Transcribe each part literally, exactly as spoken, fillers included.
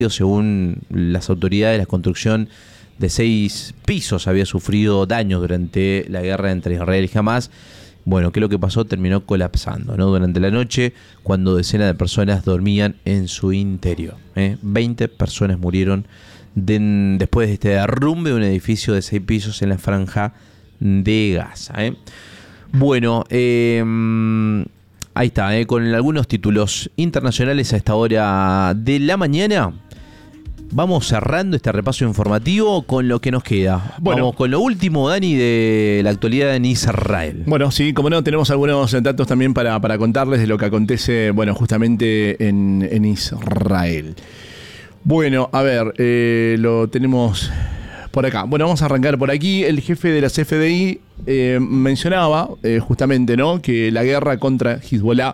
Según las autoridades, la construcción de seis pisos había sufrido daños durante la guerra entre Israel y Hamás. Bueno, ¿qué es lo que pasó? Terminó colapsando, ¿no? Durante la noche, cuando decenas de personas dormían en su interior. ¿eh? veinte personas murieron de, después de este derrumbe de un edificio de seis pisos en la franja de Gaza. ¿eh? Bueno, eh, ahí está, ¿eh? Con algunos títulos internacionales a esta hora de la mañana. Vamos cerrando este repaso informativo con lo que nos queda. Bueno, vamos con lo último, Dani, de la actualidad en Israel. Bueno, sí, como no, tenemos algunos datos también para, para contarles de lo que acontece, bueno, justamente en, en Israel. Bueno, a ver, eh, lo tenemos por acá. Bueno, vamos a arrancar por aquí. El jefe de las F D I eh, mencionaba eh, justamente, ¿no?, que la guerra contra Hezbollah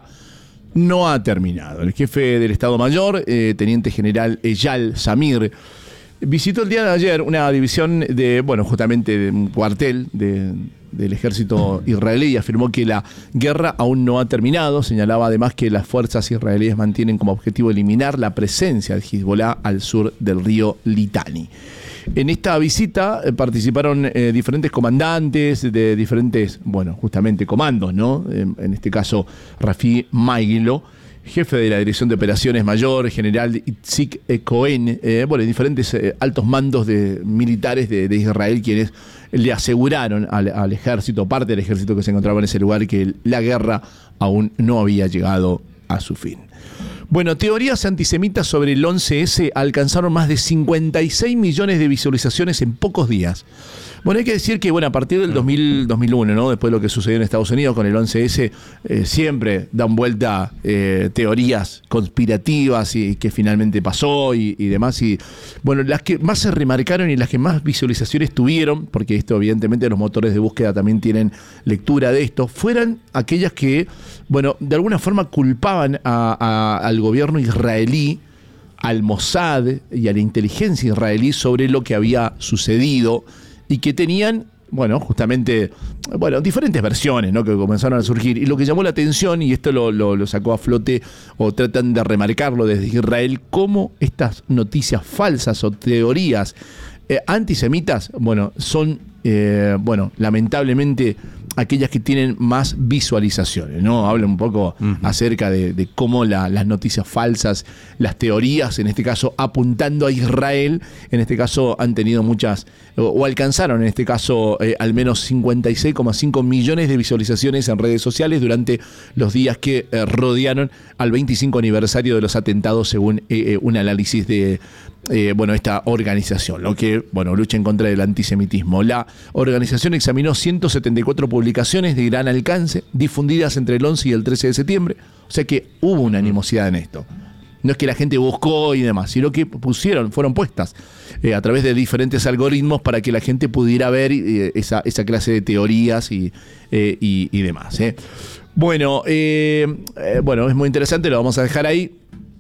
no ha terminado. El jefe del Estado Mayor, eh, teniente general Eyal Zamir, visitó el día de ayer una división de, bueno, justamente de un cuartel de, del ejército israelí y afirmó que la guerra aún no ha terminado. Señalaba además que las fuerzas israelíes mantienen como objetivo eliminar la presencia de Hezbollah al sur del río Litani. En esta visita eh, participaron eh, diferentes comandantes de diferentes, bueno, justamente comandos, ¿no? En, en este caso, Rafi Maigilo, jefe de la Dirección de Operaciones Mayor, general Itzik Cohen, eh, bueno, diferentes eh, altos mandos de militares de, de Israel, quienes le aseguraron al, al ejército, parte del ejército que se encontraba en ese lugar, que la guerra aún no había llegado a su fin. Bueno, teorías antisemitas sobre el once ese alcanzaron más de cincuenta y seis millones de visualizaciones en pocos días. Bueno, hay que decir que, bueno, a partir del dos mil, dos mil uno, ¿no?, después de lo que sucedió en Estados Unidos con el once ese, eh, siempre dan vuelta eh, teorías conspirativas y que finalmente pasó y, y demás. Y, bueno, las que más se remarcaron y las que más visualizaciones tuvieron, porque esto evidentemente los motores de búsqueda también tienen lectura de esto, fueran aquellas que, bueno, de alguna forma culpaban a, a, al gobierno israelí, al Mossad y a la inteligencia israelí sobre lo que había sucedido, y que tenían, bueno, justamente, bueno, diferentes versiones, ¿no?, que comenzaron a surgir. Y lo que llamó la atención, y esto lo, lo, lo sacó a flote, o tratan de remarcarlo desde Israel, cómo estas noticias falsas o teorías eh, antisemitas, bueno, son, eh, bueno, lamentablemente aquellas que tienen más visualizaciones, ¿no? Habla un poco uh-huh. acerca de, de cómo la, las noticias falsas, las teorías, en este caso apuntando a Israel, en este caso han tenido muchas, o, o alcanzaron en este caso eh, al menos cincuenta y seis coma cinco millones de visualizaciones en redes sociales durante los días que eh, rodearon al veinticinco aniversario de los atentados, según eh, un análisis de Eh, bueno, esta organización, lo que, bueno, lucha en contra del antisemitismo. La organización examinó ciento setenta y cuatro publicaciones de gran alcance, difundidas entre el once y el trece de septiembre, o sea que hubo una animosidad en esto. No es que la gente buscó y demás, sino que pusieron, fueron puestas eh, a través de diferentes algoritmos para que la gente pudiera ver eh, esa, esa clase de teorías y, eh, y, y demás. ¿eh? Bueno, eh, eh, bueno, es muy interesante, lo vamos a dejar ahí.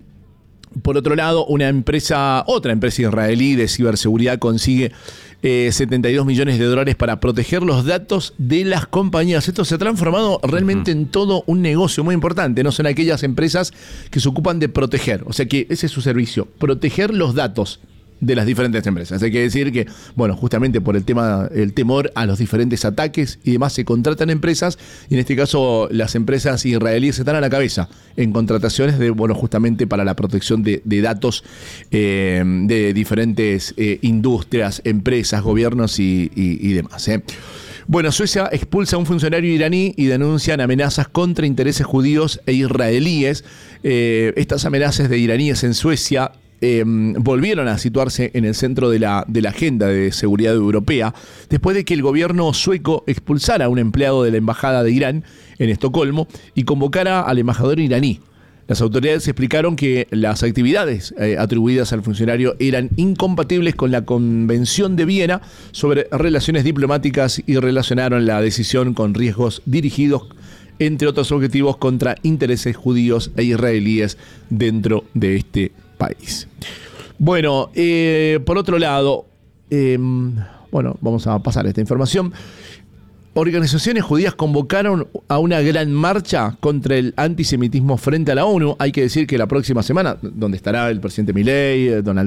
Por otro lado, una empresa, otra empresa israelí de ciberseguridad consigue eh, setenta y dos millones de dólares para proteger los datos de las compañías. Esto se ha transformado realmente uh-huh. en todo un negocio muy importante. No son aquellas empresas que se ocupan de proteger, o sea que ese es su servicio, proteger los datos de las diferentes empresas. Hay que decir que, bueno, justamente por el tema, el temor a los diferentes ataques y demás, se contratan empresas, y en este caso las empresas israelíes están a la cabeza en contrataciones de, bueno, justamente para la protección de, de datos eh, de diferentes eh, industrias, empresas, gobiernos y, y, y demás. ¿eh? Bueno, Suecia expulsa a un funcionario iraní y denuncian amenazas contra intereses judíos e israelíes. Eh, estas amenazas de iraníes en Suecia Eh, volvieron a situarse en el centro de la, de la agenda de seguridad europea después de que el gobierno sueco expulsara a un empleado de la embajada de Irán en Estocolmo y convocara al embajador iraní. Las autoridades explicaron que las actividades eh, atribuidas al funcionario eran incompatibles con la Convención de Viena sobre relaciones diplomáticas y relacionaron la decisión con riesgos dirigidos, entre otros objetivos, contra intereses judíos e israelíes dentro de este país. Bueno, eh, por otro lado, eh, bueno, vamos a pasar esta información. organizaciones judías convocaron a una gran marcha contra el antisemitismo frente a la ONU. Hay que decir que la próxima semana, donde estará el presidente Milei, Donald